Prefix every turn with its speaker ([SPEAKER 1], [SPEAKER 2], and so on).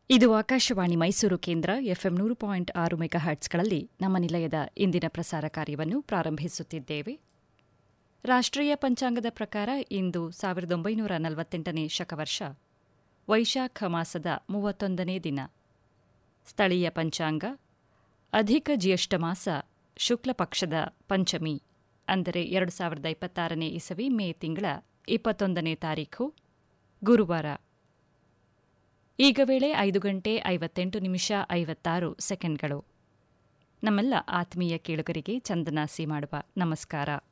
[SPEAKER 1] ಇದು ಆಕಾಶವಾಣಿ ಮೈಸೂರು ಕೇಂದ್ರ ಎಫ್ಎಂ 100.6 ಮೆಗಾಹರ್ಟ್ಸ್ಗಳಲ್ಲಿ ನಮ್ಮ ನಿಲಯದ ಇಂದಿನ ಪ್ರಸಾರ ಕಾರ್ಯವನ್ನು ಪ್ರಾರಂಭಿಸುತ್ತಿದ್ದೇವೆ. ರಾಷ್ಟ್ರೀಯ ಪಂಚಾಂಗದ ಪ್ರಕಾರ ಇಂದು 1948ನೇ ಶಕವರ್ಷ ವೈಶಾಖ ಮಾಸದ 31ನೇ ದಿನ. ಸ್ಥಳೀಯ ಪಂಚಾಂಗ ಅಧಿಕ ಜ್ಯೇಷ್ಠ ಮಾಸ ಶುಕ್ಲ ಪಕ್ಷದ ಪಂಚಮಿ, ಅಂದರೆ 2026ನೇ ಇಸವಿ ಮೇ ತಿಂಗಳ 21ನೇ ತಾರೀಖು ಗುರುವಾರ. ಈಗ ವೇಳೆ 5 ಗಂಟೆ 58 ನಿಮಿಷ 56 ಸೆಕೆಂಡ್ಗಳು. ನಮ್ಮೆಲ್ಲ ಆತ್ಮೀಯ ಕೇಳುಗರಿಗೆ ಚಂದನಾಸಿ ಮಾಡುವ ನಮಸ್ಕಾರ.